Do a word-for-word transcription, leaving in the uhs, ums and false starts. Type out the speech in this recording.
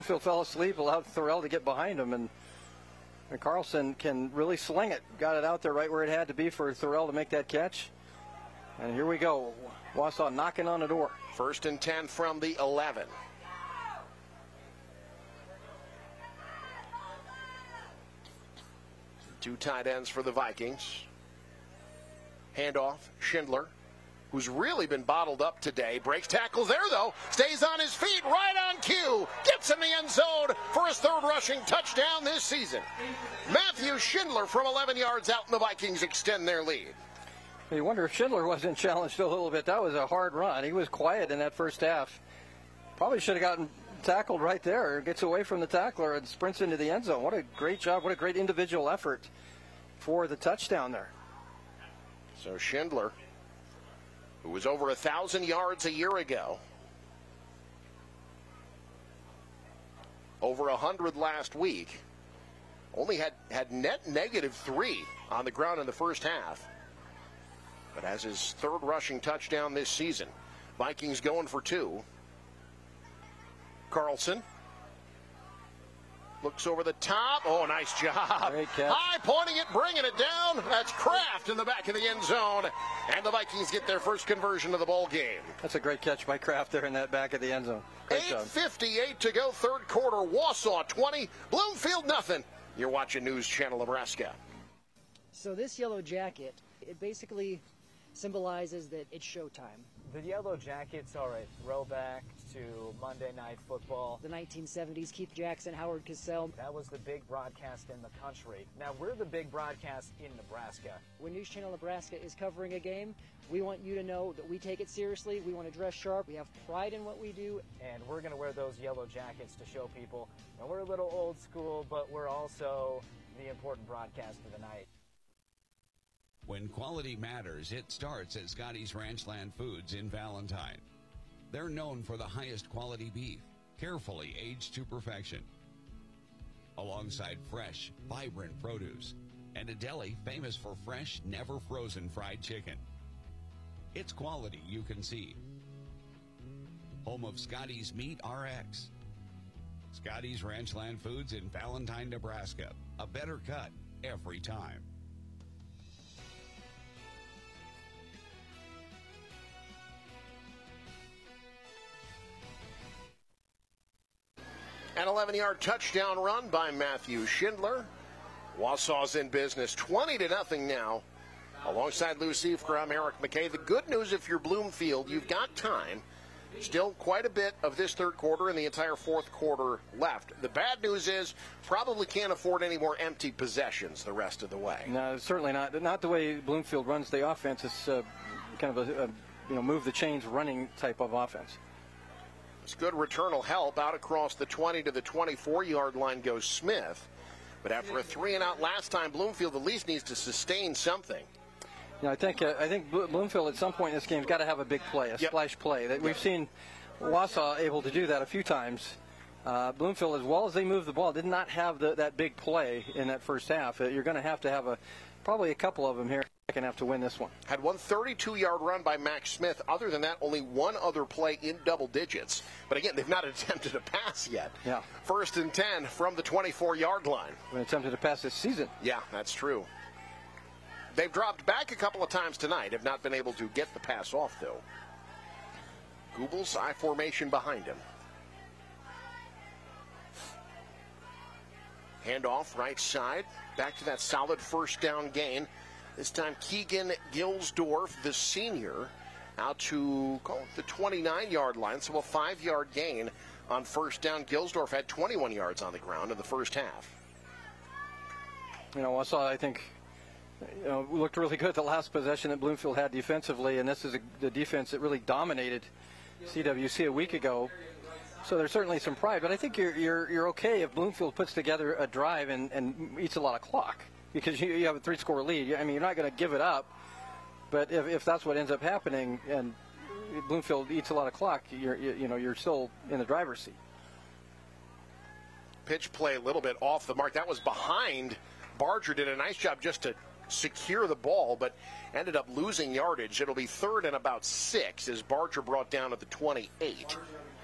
Bloomfield fell asleep, allowed Thorell to get behind him, and, and Carlson can really sling it. Got it out there right where it had to be for Thorell to make that catch. And here we go. Wausau knocking on the door. First and ten from the eleven. Two tight ends for the Vikings. Handoff, Schindler, who's really been bottled up today. Breaks tackles there, though. Stays on his feet, right on cue. Gets in the end zone for his third rushing touchdown this season. Matthew Schindler from eleven yards out, and the Vikings extend their lead. You wonder if Schindler wasn't challenged a little bit. That was a hard run. He was quiet in that first half. Probably should have gotten tackled right there. Gets away from the tackler and sprints into the end zone. What a great job. What a great individual effort for the touchdown there. So Schindler, who was over a thousand yards a year ago, over a hundred last week, only had, had net negative three on the ground in the first half, but has his third rushing touchdown this season. Vikings going for two. Carlson looks over the top. Oh, nice job. Great catch. High pointing it, bringing it down. That's Kraft in the back of the end zone. And the Vikings get their first conversion of the ball game. That's a great catch by Kraft there in that back of the end zone. Great job. eight fifty-eight to go, third quarter. Wausau twenty, Bloomfield nothing. You're watching News Channel Nebraska. So this yellow jacket, it basically symbolizes that it's showtime. The Yellow Jackets are a throwback to Monday Night Football. The nineteen seventies, Keith Jackson, Howard Cosell. That was the big broadcast in the country. Now we're the big broadcast in Nebraska. When News Channel Nebraska is covering a game, we want you to know that we take it seriously. We want to dress sharp. We have pride in what we do. And we're going to wear those yellow jackets to show people. Now we're a little old school, but we're also the important broadcast of the night. When quality matters, it starts at Scotty's Ranchland Foods in Valentine. They're known for the highest quality beef, carefully aged to perfection, alongside fresh, vibrant produce, and a deli famous for fresh, never frozen fried chicken. It's quality you can see. Home of Scotty's Meat R X. Scotty's Ranchland Foods in Valentine, Nebraska. A better cut every time. An eleven-yard touchdown run by Matthew Schindler. Wausau's in business, twenty to nothing now. Alongside Lou Seifker, I'm Eric McKay. The good news, if you're Bloomfield, you've got time. Still quite a bit of this third quarter and the entire fourth quarter left. The bad news is probably can't afford any more empty possessions the rest of the way. No, certainly not. Not the way Bloomfield runs the offense. It's uh, kind of a, a you know move the chains running type of offense. It's good return will help. Out across the twenty to the twenty-four-yard line goes Smith. But after a three and out last time, Bloomfield at least needs to sustain something. You know, I think uh, I think Bloomfield at some point in this game has got to have a big play, a yep. splash play. That we've seen Wausau able to do that a few times. Uh, Bloomfield, as well as they moved the ball, did not have the, that big play in that first half. Uh, you're going to have to have a probably a couple of them here. Second half to win this one. Had one thirty-two-yard run by Max Smith. Other than that, only one other play in double digits. But again, they've not attempted a pass yet. Yeah. First and ten from the twenty-four-yard line. They attempted to pass this season. Yeah, that's true. They've dropped back a couple of times tonight. Have not been able to get the pass off, though. Goebels, I formation behind him. Handoff, right side. Back to that solid first down gain. This time Keegan Gilsdorf, the senior, out to call it the twenty-nine-yard line. So a five-yard gain on first down. Gilsdorf had twenty-one yards on the ground in the first half. You know, Wausau, I think, you know, looked really good the last possession that Bloomfield had defensively, and this is a, the defense that really dominated C W C a week ago. So there's certainly some pride, but I think you're you're you're okay if Bloomfield puts together a drive and, and eats a lot of clock because you, you have a three-score lead. I mean, you're not going to give it up, but if, if that's what ends up happening and Bloomfield eats a lot of clock, you're you, you know you're still in the driver's seat. Pitch play a little bit off the mark. That was behind. Barger did a nice job just to secure the ball, but ended up losing yardage. It'll be third and about six as Barger brought down at the twenty-eight.